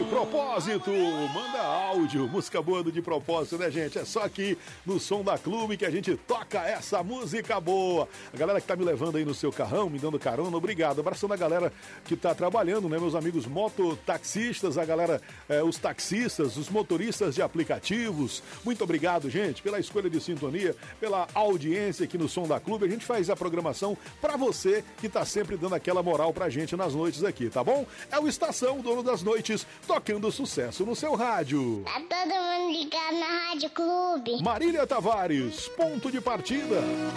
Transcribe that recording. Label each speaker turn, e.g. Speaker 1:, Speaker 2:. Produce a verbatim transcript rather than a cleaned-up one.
Speaker 1: Propósito, manda áudio, música boa do De Propósito, né, gente? É só aqui no Som da Clube que a gente toca essa música boa. A galera que tá me levando aí no seu carrão, me dando carona, obrigado. Abraçando a galera que tá trabalhando, né, meus amigos mototaxistas, a galera, eh, os taxistas, os motoristas de aplicativos. Muito obrigado, gente, pela escolha de sintonia, pela audiência aqui no Som da Clube. A gente faz a programação pra você que tá sempre dando aquela moral pra gente nas noites aqui, tá bom? É o Estação, dono das noites, tocando sucesso no seu rádio.
Speaker 2: Tá todo mundo ligado na Rádio Clube.
Speaker 1: Marília Tavares, ponto de partida.